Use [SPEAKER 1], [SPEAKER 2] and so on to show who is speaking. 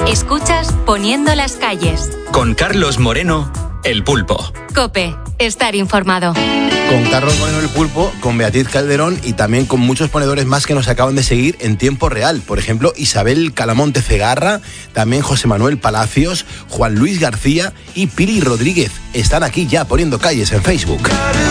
[SPEAKER 1] Escuchas Poniendo las calles.
[SPEAKER 2] Con Carlos Moreno, El Pulpo.
[SPEAKER 1] COPE, estar informado.
[SPEAKER 3] Con Carlos Moreno El Pulpo, con Beatriz Calderón y también con muchos ponedores más que nos acaban de seguir en tiempo real. Por ejemplo, Isabel Calamonte Cegarra, también José Manuel Palacios, Juan Luis García y Pili Rodríguez. Están aquí ya poniendo calles en Facebook.